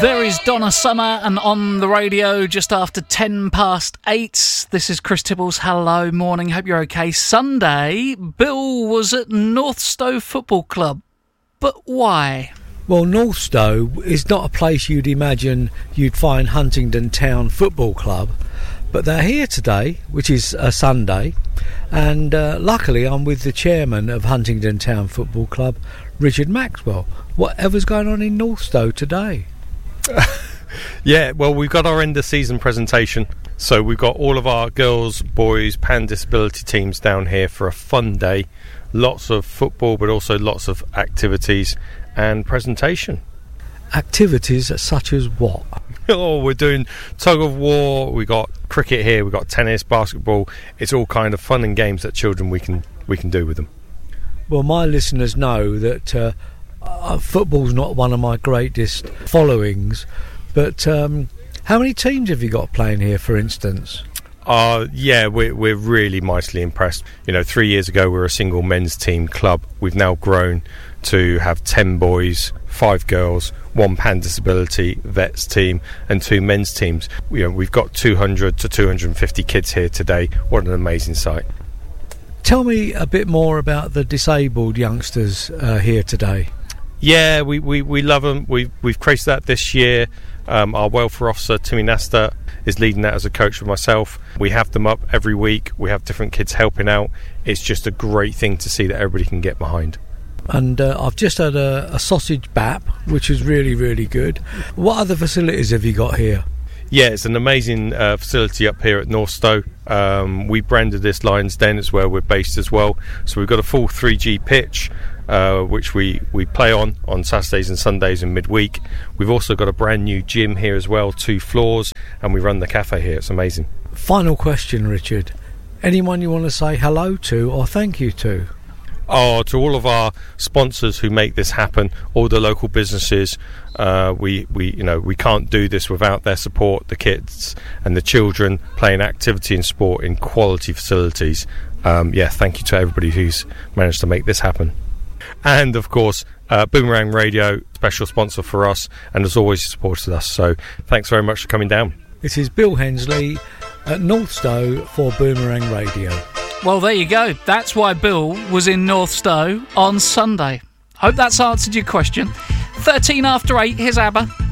There is Donna Summer, and on the radio just after 8:10. This is Chris Tibbles. Hello, morning. Hope you're okay. Sunday, Bill was at Northstowe Football Club. But why? Well, Northstowe is not a place you'd imagine you'd find Huntingdon Town Football Club, but they're here today, which is a Sunday, and luckily I'm with the chairman of Huntingdon Town Football Club, Richard Maxwell. Whatever's going on in Northstowe today? Yeah, well, we've got our end of season presentation, so we've got all of our girls, boys, pan disability teams down here for a fun day. Lots of football, but also lots of activities and presentation. Activities such as what? Oh, we're doing tug of war, we got cricket here, we got tennis, basketball. It's all kind of fun and games that children we can do with them. Well, my listeners know that football's not one of my greatest followings, but how many teams have you got playing here, for instance? Yeah, we're really mightily impressed. 3 years ago we were a single men's team club. We've now grown to have 10 boys, 5 girls, 1 pan disability vets team and 2 men's teams. We've got 200 to 250 kids here today. What an amazing sight. Tell me a bit more about the disabled youngsters here today. Yeah, we love them. We've created that this year. Our welfare officer, Timmy Nasta, is leading that as a coach with myself. We have them up every week. We have different kids helping out. It's just a great thing to see that everybody can get behind. And I've just had a sausage bap, which is really, really good. What other facilities have you got here? Yeah, it's an amazing facility up here at Northstowe. We branded this Lions Den. It's where we're based as well. So we've got a full 3G pitch, which we play on Saturdays and Sundays and midweek. We've also got a brand new gym here as well, 2 floors, and we run the cafe here. It's amazing. Final question, Richard. Anyone you want to say hello to or thank you to? To all of our sponsors who make this happen, all the local businesses. We can't do this without their support. The kids and the children playing activity and sport in quality facilities. Thank you to everybody who's managed to make this happen. And of course, Boomerang Radio, special sponsor for us, and has always supported us. So thanks very much for coming down. This is Bill Hensley at Northstowe for Boomerang Radio. Well, there you go. That's why Bill was in Northstowe on Sunday. Hope that's answered your question. 8:13, here's ABBA.